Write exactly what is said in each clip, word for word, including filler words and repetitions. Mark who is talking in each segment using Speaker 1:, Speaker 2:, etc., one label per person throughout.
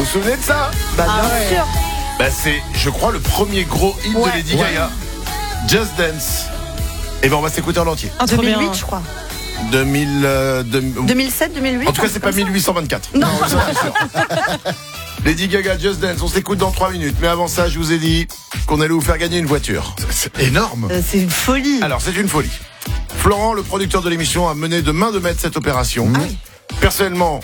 Speaker 1: vous souvenez de ça?
Speaker 2: Bah bien
Speaker 3: Ah,
Speaker 2: sûr.
Speaker 1: Bah c'est, je crois, le premier gros hit
Speaker 2: Ouais.
Speaker 1: de Lady Gaga. Just Dance. Et ben on va s'écouter en entier.
Speaker 3: Ah, trop
Speaker 2: deux mille huit,
Speaker 3: bien.
Speaker 2: je crois.
Speaker 1: deux mille, euh, deux-
Speaker 2: deux mille sept, deux mille huit.
Speaker 1: En tout cas,
Speaker 2: un
Speaker 1: c'est
Speaker 2: truc
Speaker 1: pas
Speaker 2: comme ça.
Speaker 1: mille huit cent vingt-quatre.
Speaker 2: Non.
Speaker 1: ça, c'est sûr. Lady Gaga, Just Dance, on s'écoute dans trois minutes. Mais avant ça, je vous ai dit qu'on allait vous faire gagner une voiture.
Speaker 4: C'est énorme.
Speaker 2: Euh, c'est une folie.
Speaker 1: Alors, c'est une folie. Florent, le producteur de l'émission, a mené de main de maître cette opération.
Speaker 2: Ah oui.
Speaker 1: Personnellement,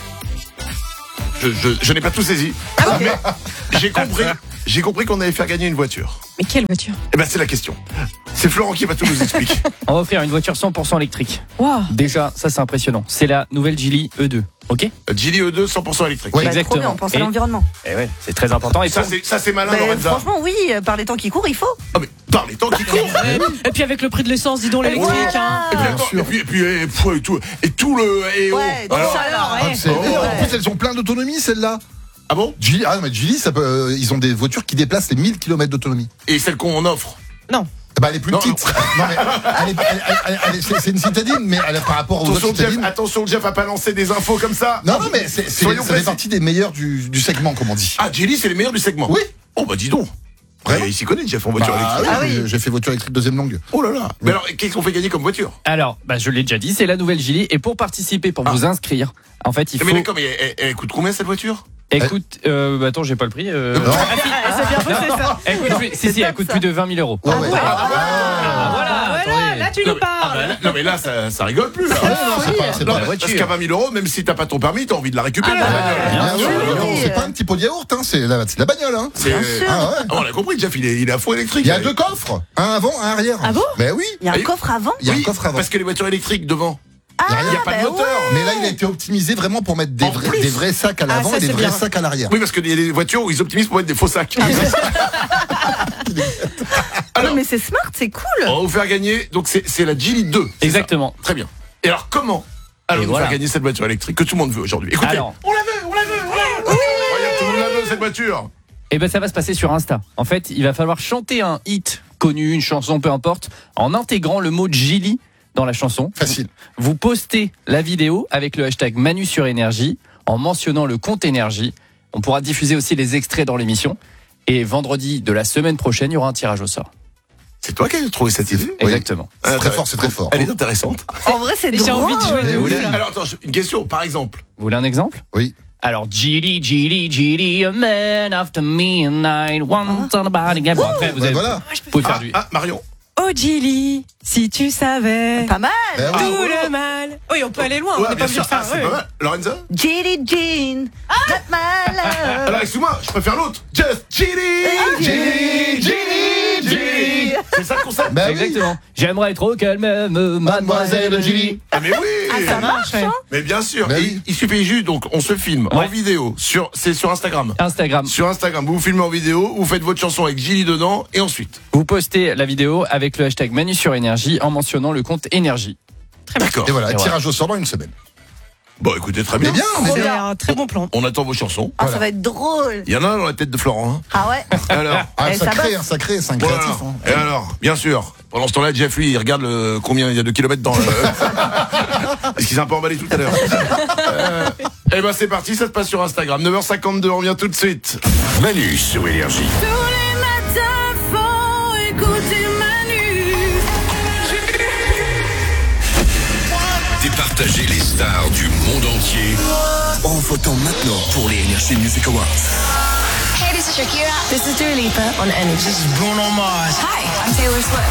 Speaker 1: je, je, je n'ai pas tout saisi.
Speaker 2: Ah,
Speaker 1: Mais j'ai compris, j'ai compris qu'on allait faire gagner une voiture.
Speaker 3: Mais quelle voiture?
Speaker 1: Eh ben, c'est la question. C'est Florent qui va tout nous expliquer.
Speaker 5: On va offrir une voiture cent pour cent électrique.
Speaker 3: Waouh.
Speaker 5: Déjà, ça c'est impressionnant. C'est la nouvelle Geely E deux. Ok.
Speaker 1: Geely E deux cent pour cent électrique.
Speaker 4: Ouais.
Speaker 2: Bah, trop
Speaker 5: exactement.
Speaker 2: bien, on pense à
Speaker 5: Et-
Speaker 2: l'environnement.
Speaker 5: Et ouais, c'est très important. Et
Speaker 1: Ça,
Speaker 5: pour-
Speaker 1: c'est, ça, c'est malin,
Speaker 2: Mais
Speaker 1: Lorenza.
Speaker 2: franchement, oui, euh, par les temps qui courent, il faut.
Speaker 1: Ah, mais par les temps qui courent.
Speaker 3: Et puis avec le prix de l'essence, dis donc l'électrique.
Speaker 2: Voilà.
Speaker 3: Hein.
Speaker 1: Et puis,
Speaker 4: Bien
Speaker 1: attends,
Speaker 4: sûr.
Speaker 1: et puis, et puis, et, pff, et tout, et tout le. Et oh.
Speaker 2: Ouais, donc
Speaker 1: Alors-
Speaker 2: ça, alors,
Speaker 4: Ah,
Speaker 2: ouais.
Speaker 4: c'est-
Speaker 1: Oh.
Speaker 4: et en plus, elles ont plein d'autonomie, celles-là.
Speaker 1: Ah bon?
Speaker 4: Geely, ah, mais Geely, ça peut, euh, ils ont des voitures qui déplacent les mille kilomètres d'autonomie.
Speaker 1: Et celle qu'on offre.
Speaker 3: Non.
Speaker 4: Bah, elle est plus
Speaker 1: Non,
Speaker 4: petite. Non, mais elle est- elle- elle- elle est- c'est c'est une citadine, mais elle est par rapport aux autres
Speaker 1: Attention Jeff,
Speaker 4: citadines.
Speaker 1: attention Jeff à pas lancer des infos comme ça.
Speaker 4: Non, non, mais c'est, c'est,
Speaker 1: Soyons
Speaker 4: ça fait
Speaker 1: précis.
Speaker 4: partie des meilleurs du, du segment, comme on dit.
Speaker 1: Ah, Geely, c'est les meilleurs du segment.
Speaker 4: Oui.
Speaker 1: Oh bah dis donc.
Speaker 4: Vraiment
Speaker 1: Ouais, il s'y connaît Jeff en voiture
Speaker 4: Bah,
Speaker 1: électrique.
Speaker 2: Ah oui.
Speaker 4: j'ai- J'ai fait voiture électrique deuxième langue.
Speaker 1: Oh là là. Mais alors, qu'est-ce qu'on fait gagner comme voiture?
Speaker 5: Alors, bah, je l'ai déjà dit, c'est la nouvelle Geely. Et pour participer, pour
Speaker 1: Ah.
Speaker 5: vous inscrire, en fait, il faut.
Speaker 1: Mais d'accord, mais elle, elle- elle coûte combien cette voiture?
Speaker 5: Écoute, euh, bah, attends, j'ai pas le prix. Euh...
Speaker 4: Non.
Speaker 3: C'est bien bossé ça.
Speaker 5: Elle coûte plus- si, si, elle coûte plus de vingt mille euros.
Speaker 4: Ouais, ouais.
Speaker 3: ouais.
Speaker 5: Ah, voilà,
Speaker 3: Voilà,
Speaker 5: attendez.
Speaker 3: là tu
Speaker 1: Non
Speaker 3: nous
Speaker 1: mais, ah, bah,
Speaker 3: parles.
Speaker 1: là, non, mais là, ça, ça rigole plus. Là.
Speaker 4: Ah, non, non, c'est pas, c'est
Speaker 1: Non,
Speaker 4: pas
Speaker 1: mais
Speaker 4: la
Speaker 1: parce qu'à vingt mille euros, même si t'as pas ton permis, t'as envie de la récupérer.
Speaker 3: Ah bah,
Speaker 1: la bagnole.
Speaker 4: Bien
Speaker 5: Bien
Speaker 4: sûr,
Speaker 2: sûr.
Speaker 4: non, c'est pas un petit pot de yaourt, hein, c'est la, c'est la bagnole. Hein.
Speaker 1: C'est-
Speaker 2: Bien sûr.
Speaker 4: Ah ouais.
Speaker 1: Ah, on a compris, Jeff, il est, il est à fond électrique.
Speaker 4: Il y a deux coffres, un avant, un arrière.
Speaker 3: Ah bon
Speaker 4: Mais oui,
Speaker 2: Il y a un
Speaker 1: Oui.
Speaker 2: coffre avant.
Speaker 4: il y a
Speaker 1: Oui,
Speaker 4: un coffre avant.
Speaker 1: Parce que les voitures électriques devant,
Speaker 2: Ah,
Speaker 4: Il y a rien.
Speaker 1: il n'y a pas
Speaker 2: bah
Speaker 1: de moteur.
Speaker 2: ouais.
Speaker 4: Mais là, il a été optimisé vraiment pour mettre des,
Speaker 1: En
Speaker 4: vrais,
Speaker 1: plus.
Speaker 4: des vrais sacs à l'avant
Speaker 3: ça,
Speaker 4: et des
Speaker 3: c'est
Speaker 4: vrais
Speaker 3: bien.
Speaker 4: sacs à l'arrière.
Speaker 1: Oui, parce qu'il y a des voitures où ils optimisent pour mettre des faux sacs. Alors,
Speaker 2: Non, mais c'est smart, c'est cool.
Speaker 1: on va vous faire gagner, donc c'est, c'est la Geely deux. c'est
Speaker 5: Exactement.
Speaker 1: ça Très bien. Et alors, comment allons-nous
Speaker 5: Et voilà.
Speaker 1: faire gagner cette voiture électrique que tout le monde veut aujourd'hui? Écoutez,
Speaker 5: Alors.
Speaker 1: on la veut, on la veut, on la veut. Regarde, tout le monde la veut, cette voiture.
Speaker 5: Et ben ça va se passer sur Insta. En fait, il va falloir chanter un hit connu, une chanson, peu importe, en intégrant le mot Geely dans la chanson.
Speaker 4: Facile.
Speaker 5: Vous postez la vidéo avec le hashtag Manu sur Énergie en mentionnant le compte Énergie. On pourra diffuser aussi les extraits dans l'émission. Et vendredi de la semaine prochaine, il y aura un tirage au sort.
Speaker 1: C'est toi qui as trouvé cette idée?
Speaker 4: Oui.
Speaker 5: Exactement.
Speaker 4: C'est
Speaker 1: Ah,
Speaker 4: très
Speaker 1: ouais.
Speaker 4: fort, c'est très fort.
Speaker 1: Elle est intéressante.
Speaker 2: En vrai, c'est
Speaker 3: J'ai
Speaker 2: drôle.
Speaker 3: envie de jouer de
Speaker 4: Oui.
Speaker 3: ouf, là.
Speaker 1: Alors, attends, je- une question, par exemple.
Speaker 5: Vous voulez un exemple?
Speaker 4: Oui.
Speaker 5: Alors, Geely, Geely, Geely, a man after me and I want somebody. Bon, après, vous,
Speaker 4: Bah,
Speaker 5: avez,
Speaker 4: voilà.
Speaker 5: vous pouvez faire
Speaker 1: Ah,
Speaker 5: du.
Speaker 1: ah, Marion.
Speaker 3: Oh Geely, si tu savais
Speaker 2: Pas mal.
Speaker 4: Ben oui.
Speaker 3: tout le mal. Oui, on peut aller loin.
Speaker 1: Ouais,
Speaker 3: on n'est
Speaker 1: bien
Speaker 3: pas obligé
Speaker 1: sûr.
Speaker 3: de faire.
Speaker 1: Ah, c'est
Speaker 3: ouais.
Speaker 1: pas mal. Lorenza?
Speaker 2: Jelly Jean, not my love.
Speaker 1: Alors, excuse-moi, je préfère l'autre. Just Geely, Geely, Geely, Geely. C'est ça le concept?
Speaker 4: Bah oui.
Speaker 5: Exactement. J'aimerais trop qu'elle m'aime, mademoiselle Geely.
Speaker 1: Ah, mais oui.
Speaker 2: Ah, ça marche, hein.
Speaker 1: Mais bien sûr.
Speaker 4: Bah
Speaker 1: Et
Speaker 4: oui.
Speaker 1: il suffit juste, donc, on se filme en
Speaker 5: Ouais.
Speaker 1: vidéo. Sur, c'est sur Instagram.
Speaker 5: Instagram.
Speaker 1: Sur Instagram, vous vous filmez en vidéo, vous faites votre chanson avec Geely dedans, et ensuite.
Speaker 5: Vous postez la vidéo avec le hashtag Manu sur Énergie en mentionnant le compte Énergie.
Speaker 1: D'accord.
Speaker 4: Et voilà,
Speaker 5: Et
Speaker 4: tirage au sort dans une semaine.
Speaker 1: Bon, écoutez, très
Speaker 4: Mais
Speaker 1: bien.
Speaker 4: bien, mais
Speaker 3: C'est
Speaker 4: bien.
Speaker 3: un très bon plan.
Speaker 1: On attend vos chansons.
Speaker 2: Ah,
Speaker 4: Voilà.
Speaker 2: ça va être drôle.
Speaker 1: Il y en a un dans la tête de Florent. Hein.
Speaker 2: Ah ouais.
Speaker 1: Alors.
Speaker 4: Ah,
Speaker 2: Eh, ça
Speaker 4: sacré,
Speaker 2: bosse.
Speaker 4: hein, sacré, c'est un
Speaker 1: Voilà.
Speaker 4: créatif. Hein.
Speaker 1: Et alors, bien sûr, pendant ce temps-là, Jeff, lui, il regarde le, combien il y a de kilomètres dans le... Parce qu'il s'est un peu emballé tout à l'heure. Euh, eh ben, c'est parti, ça se passe sur Instagram. neuf heures cinquante-deux, on revient tout de suite.
Speaker 6: Manu sur Énergie.
Speaker 7: Tous les matins, faut écouter Manu.
Speaker 6: Départager les stars du monde entier en votant maintenant pour les Energy Music Awards.
Speaker 7: Hey, this is Shakira. This is Dua Lipa on Energy. This is Bruno Mars. Hi, I'm Taylor Swift.